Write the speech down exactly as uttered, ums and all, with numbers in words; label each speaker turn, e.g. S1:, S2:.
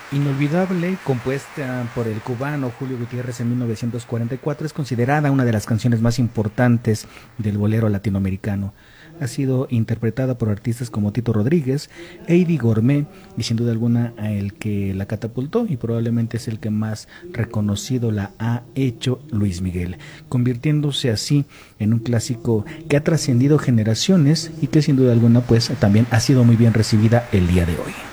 S1: Inolvidable, compuesta por el cubano Julio Gutiérrez en mil novecientos cuarenta y cuatro, es considerada una de las canciones más importantes del bolero latinoamericano. Ha sido interpretada por artistas como Tito Rodríguez, Eddie Gourmet y sin duda alguna el que la catapultó y probablemente es el que más reconocido la ha hecho, Luis Miguel, convirtiéndose así en un clásico que ha trascendido generaciones y que sin duda alguna pues también ha sido muy bien recibida el día de hoy.